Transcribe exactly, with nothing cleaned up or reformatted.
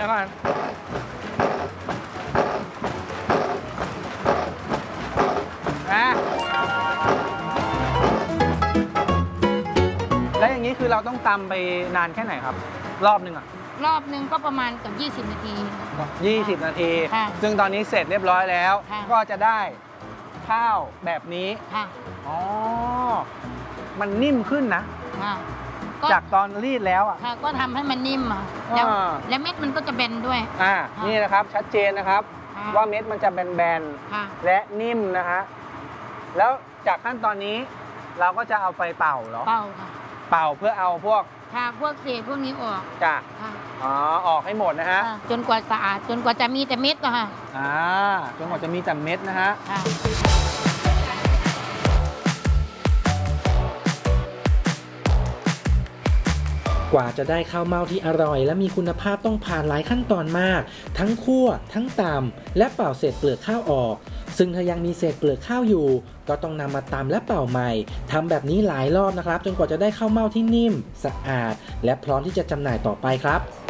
แล้วกันนะแล้วอย่างนี้คือเราต้องตำไปนานแค่ไหนครับรอบหนึ่งอะรอบหนึ่งก็ประมาณเกือบยี่สิบนาทียี่สิบนาทีซึ่งตอนนี้เสร็จเรียบร้อยแล้วก็จะได้ข้าวแบบนี้อ๋อมันนิ่มขึ้นนะจากตอนรีดแล้วอ่ะก็ทำให้มันนิ่มอ่ะแล้วและเม็ดมันก็จะแบนด้วยอ่านี่นะครับชัดเจนนะครับว่าเม็ดมันจะแบนๆและนิ่มนะฮะแล้วจากขั้นตอนนี้เราก็จะเอาไปเป่าเหรอเป่าค่ะเป่าเพื่อเอาพวกค่ะพวกเศษพวกนี้ออกจ้ะอ๋อออกให้หมดนะฮะจนกว่าสะอาดจนกว่าจะมีแต่เม็ดค่ะอ่าจนกว่าจะมีแต่เม็ดนะฮะกว่าจะได้ข้าวเม่าที่อร่อยและมีคุณภาพต้องผ่านหลายขั้นตอนมากทั้งคั่วทั้งตำและเป่าเศษเปลือกข้าวออกซึ่งถ้ายังมีเศษเปลือกข้าวอยู่ก็ต้องนำมาตำและเป่าใหม่ทำแบบนี้หลายรอบนะครับจนกว่าจะได้ข้าวเม่าที่นิ่มสะอาดและพร้อมที่จะจำหน่ายต่อไปครับ